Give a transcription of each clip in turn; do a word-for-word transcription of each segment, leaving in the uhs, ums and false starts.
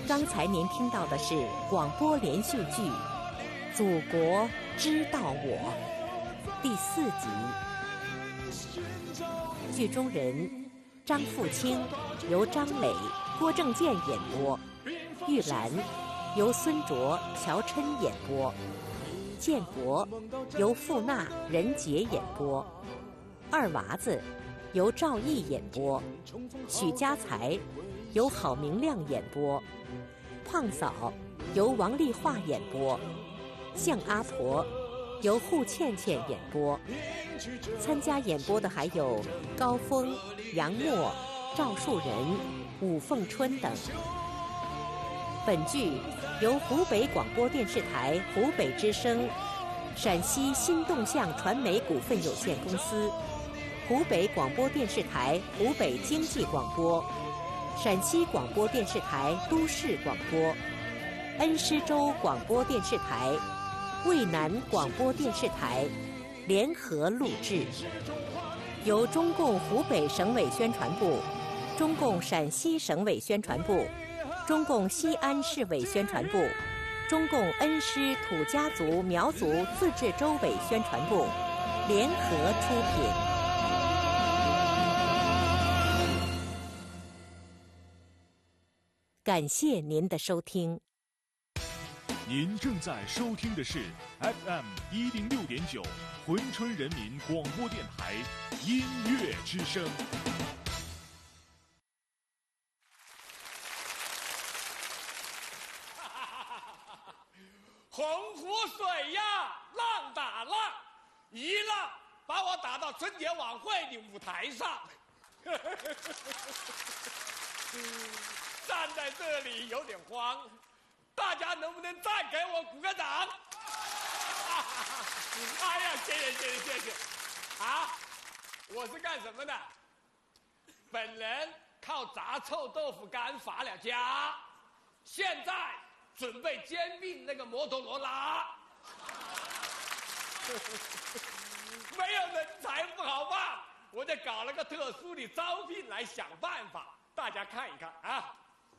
刚才您听到的是广播连续剧《祖国知道我》第四集。剧中人张富清由张磊、郭正健演播，玉兰由孙卓、乔琛演播，建国由傅娜、任杰演播，二娃子由赵毅演播，许家才由郝明亮演播，胖嫂由王丽华演播，向阿婆由户倩倩演播。参加演播的还有高峰、杨默、赵树人、武凤春等。本剧由湖北广播电视台湖北之声、陕西新动向传媒股份有限公司、湖北广播电视台湖北经济广播、陕西广播电视台都市广播、恩施州广播电视台、渭南广播电视台联合录制，由中共湖北省委宣传部、中共陕西省委宣传部、中共西安市委宣传部、中共恩施土家族苗族自治州委宣传部联合出品。感谢您的收听。 您正在收听的是 F M 一零六点九珲春人民广播电台音乐之声。 洪湖水呀，浪打浪，一浪把我打到春节晚会的舞台上。站在这里有点慌，大家能不能再给我鼓个掌？哎呀，谢谢谢谢谢谢！啊，我是干什么的？本人靠炸臭豆腐干发了家，现在准备兼并那个摩托罗拉。没有人才不好办，我就搞了个特殊的招聘来想办法，大家看一看啊。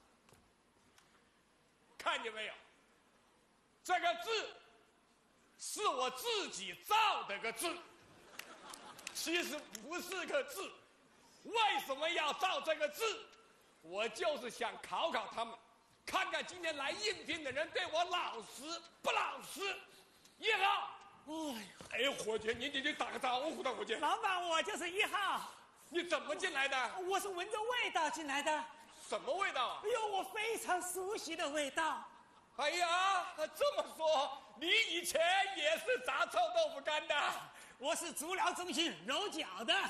看见没有？这个字是我自己造的个字，其实不是个字。为什么要造这个字？我就是想考考他们，看看今天来应聘的人对我老实不老实。一号，哎呀，伙计，你你你打个招呼的，伙计。 老板，我就是一号。 你怎么进来的？ 我是闻着味道进来的。 什么味道啊？ 哎呦，我非常熟悉的味道。 哎呀，这么说，你以前也是炸臭豆腐干的？ 我是足疗中心揉脚的。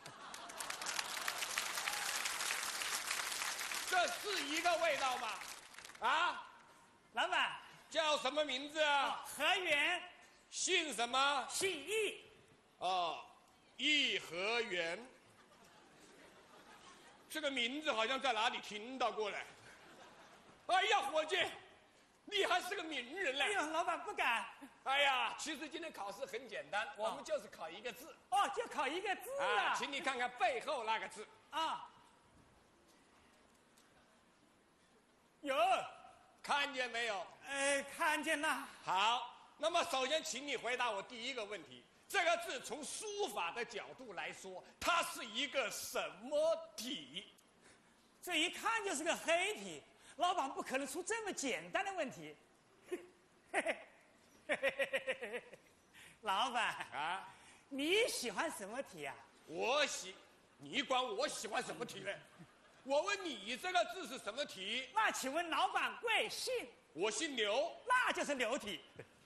这是一个味道吗？啊， 老板叫什么名字啊？ 何源。 姓什么？ 姓易。 哦，颐和园。这个名字好像在哪里听到过嘞。哎呀，伙计，你还是个名人嘞！ 哎呦，老板不敢。 哎呀，其实今天考试很简单，我们就是考一个字。 哦，就考一个字啊！ 啊，请你看看背后那个字。 啊，有， 看见没有？ 呃，看见了。 好，那么首先请你回答我第一个问题。这个字从书法的角度来说，它是一个什么体？ 这一看就是个黑体，老板不可能出这么简单的问题。老板啊， 你喜欢什么体啊？ 我喜，你管我喜欢什么体呢？我问你这个字是什么体？ 那请问老板贵姓？ 我姓刘， 那就是刘体。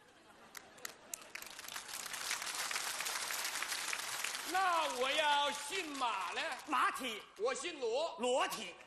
那我要姓马呢？ 马体。 我姓罗， 罗体。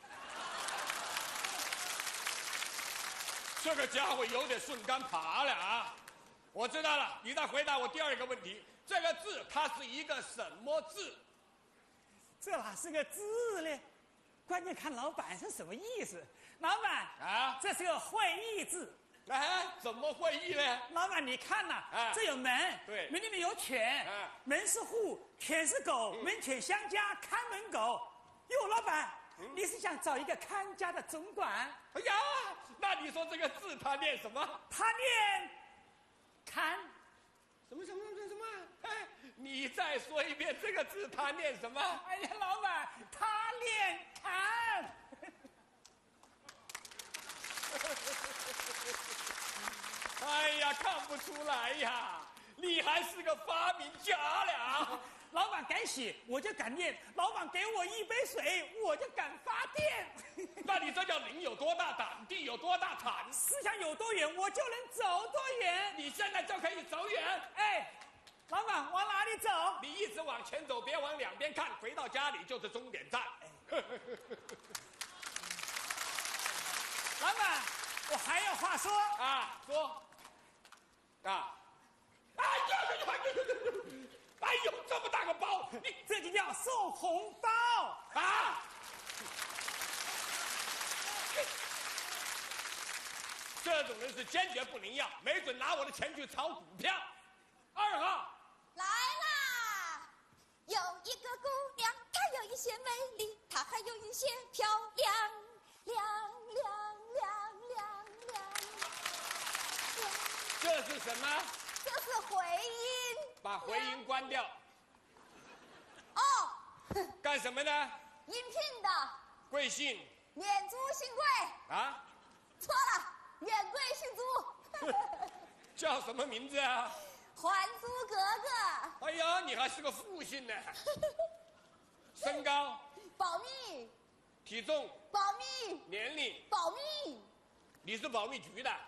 这个家伙有点顺杆爬了啊！我知道了，你再回答我第二个问题。这个字它是一个什么字？ 这哪是个字呢？关键看老板是什么意思。老板啊， 这是个会意字。 哎，怎么会意呢？ 老板，你看呐、 啊， 这有门， 对， 门里面有犬， 啊， 门是户，犬是狗， 嗯、 门犬相加，看门狗。哟，老板， 嗯、你是想找一个看家的总管？ 哎呀，那你说这个字他念什么？ 他念看。 什么什么什么什么？哎，你再说一遍这个字他念什么？ 哎呀，老板，他念看。 哎呀，看不出来呀，你还是个发明家了。 老板敢写，我就敢念；老板给我一杯水，我就敢发电。 那你这叫人有多大胆，地有多大产， 思想有多远，我就能走多远。 你现在就可以走远。 哎，老板往哪里走？ 你一直往前走，别往两边看，回到家里就是终点站。 老板，我还有话说啊，说啊。哎呦呦呦呦呦！哎呦，这么大个包，你这就叫送红包啊！这种人是坚决不能要，没准拿我的钱去炒股票。二号来啦！有一个姑娘，她有一些美丽，她还有一些漂亮，亮亮亮亮亮亮。 这是什么？ 这是回音。 把回音关掉。 哦。 干什么呢？ 应聘的。 贵姓？ 免租新贵。 啊？ 错了，免贵姓租。 叫什么名字啊？ 还租格格。 哎呀，你还是个复姓呢。身高？ 保密。 体重？ 保密。 年龄？ 保密。 你是保密局的？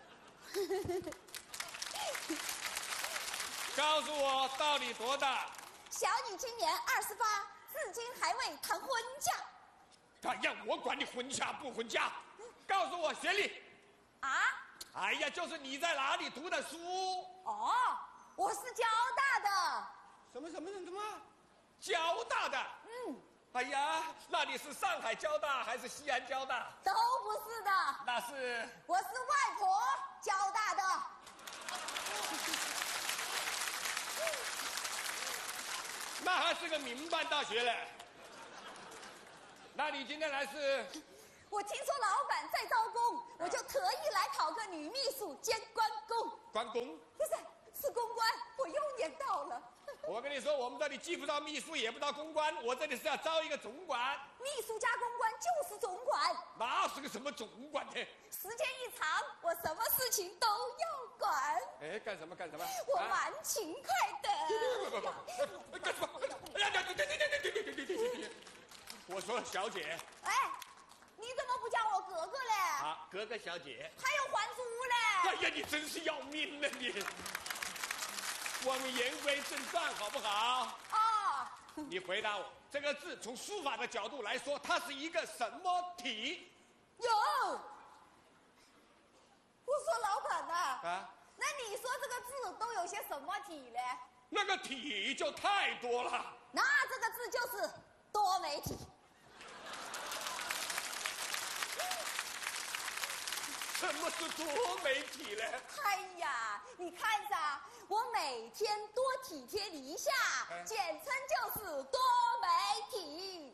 告诉我到底多大？ 小女今年二十八，至今还未谈婚嫁。 哎呀，我管你婚嫁不婚嫁，告诉我学历。 啊？ 哎呀，就是你在哪里读的书？ 哦，我是交大的。 什么什么什么？交大的？ 嗯。 哎呀，那你是上海交大还是西安交大？ 都不是的。 那是？ 我是外婆交大的。 那还是个民办大学嘞。那你今天来是？ 我听说老板在招工，我就特意来考个女秘书兼关公。 关公？ 不是，是公关，我又年到了。 我跟你说，我们这里既不招秘书，也不招公关，我这里是要招一个总管。 秘书加公关就是总管。 哪是个什么总管呢？ 时间一长，我什么事情都要管。 哎，干什么干什么？ 我蛮勤快的。 不不不，干什么？哎呀，对对对对对对对对对对！我说小姐。 哎，你怎么不叫我格格嘞？ 啊，格格小姐。 还有还租嘞？ 哎呀，你真是要命了你！我们言归正传，好不好？ 哦。 你回答我，这个字从书法的角度来说，它是一个什么体？ 有。我说老板呐。 啊。 那你说这个字都有些什么体嘞？ 那个体就太多了。 那这个字就是多媒体。 什么是多媒体呢？ 哎呀，你看噻，我每天多体贴你一下，哎、简称就是多媒体。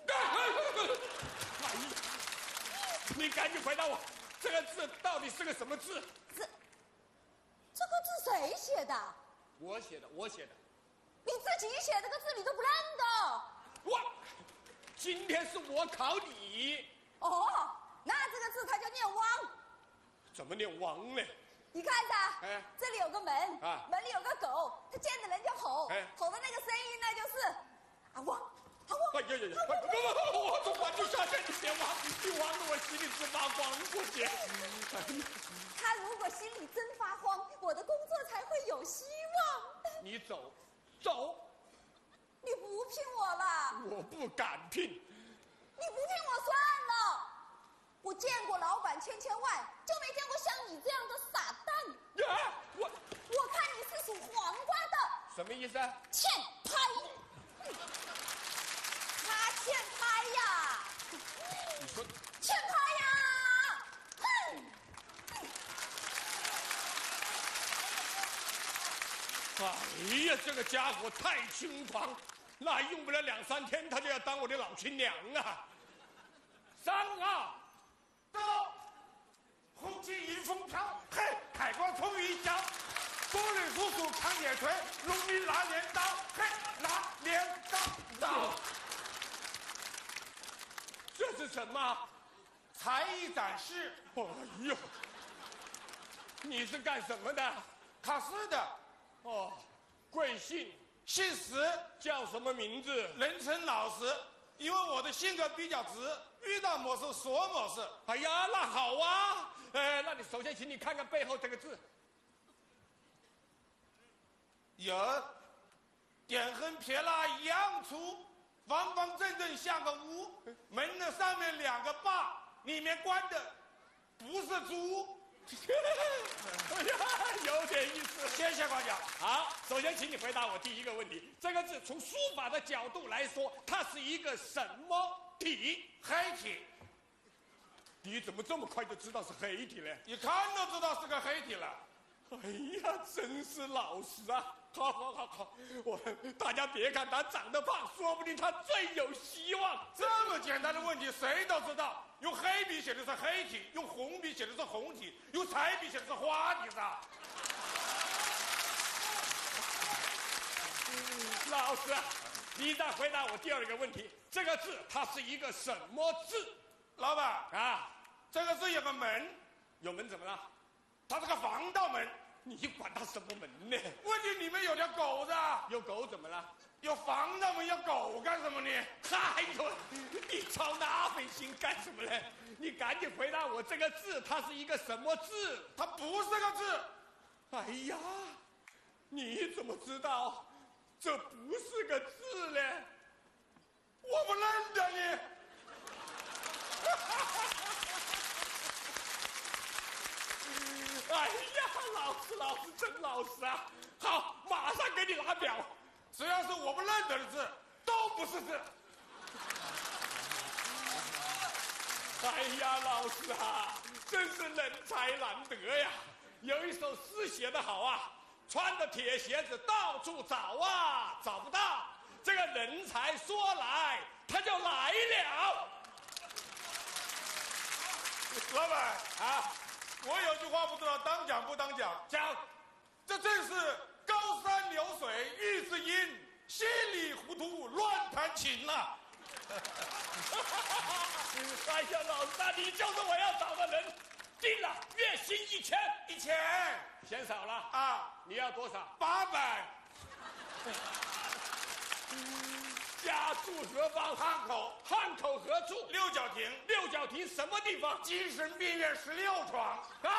哎呀，你赶紧回答我，这个字到底是个什么字？ 这这个字谁写的？ 我写的，我写的。 你自己写这个字你都不认得？ 我，今天是我考你。 哦，那这个字它就念汪。 怎么念汪呢？ 你看噻，哎，这里有个门，啊，门里有个狗，它见着人就吼，哎，吼的那个声音呢就是啊汪，啊汪。 哎呀呀呀！不不不，我总管就下线，你别汪，你汪得我心里直发慌，过节。 他如果心里真发慌，我的工作才会有希望。 你走，走。 你不聘我了？ 我不敢聘。 你不聘我算了。我见过老板千千万，就没见过像你这样的傻蛋。 啊！我我看你是属黄瓜的。 什么意思啊？ 欠拍。他欠拍呀。 你说。 欠拍呀！哼。 哎呀，这个家伙太轻狂，那用不了两三天，他就要当我的老亲娘啊！ 三二， 到，红旗迎风飘，嘿，开光冲云霄，工人叔叔扛铁锤，农民拿镰刀，嘿，拿镰刀刀。 这是什么？ 才艺展示。 哎呦，你是干什么的？ 考试的。 哦，贵姓？ 姓石， 叫什么名字？ 人称老实，因为我的性格比较直，遇到某事说某事。 哎呀，那好啊。呃，那你首先请你看看背后这个字。 有，点横撇捺一样粗，方方正正像个屋，门的上面两个把，里面关的不是猪。 哎呀，有点意思。 谢谢管家。 好，首先请你回答我第一个问题：这个字从书法的角度来说，它是一个什么体？ 黑体。 你怎么这么快就知道是黑体呢？ 一看都知道是个黑体了。 哎呀，真是老实啊！好好好好，我大家别看他长得胖，说不定他最有希望。 这么简单的问题谁都知道，用黑笔写的是黑体，用红笔写的是红体，用彩笔写的是花体噻。 老师，你再回答我第二个问题：这个字它是一个什么字？ 老板啊， 这个字有个门， 有门怎么了？ 它是个防盗门。 你管它什么门呢？ 问题里面有条狗子， 有狗怎么了？ 有防盗门，有狗干什么呢？ 哎呦，你操那份心干什么呢？你赶紧回答我，这个字它是一个什么字？ 它不是个字。 哎呀，你怎么知道这不是个字呢？ 我不认得你。 哎呀，老师，老师真老实啊！好，马上给你拿表。 只要是我不认得的字，都不是字。 哎呀，老师啊，真是人才难得呀！有一首诗写得好啊，穿着铁鞋子到处找啊，找不到。这个人才说来，他就来了。 老板啊， 我有句话不知道当讲不当讲。 讲， 这正是高山流水遇知音，稀里糊涂乱弹琴呐。 哎呀，老师啊，你就是我要找的人。定了，月薪一千， 一千嫌少了啊？ 你要多少？ 八百。 家住何方？ 汉口。 汉口何处？ 六角亭。 六角亭什么地方？ 精神病院十六床。 哎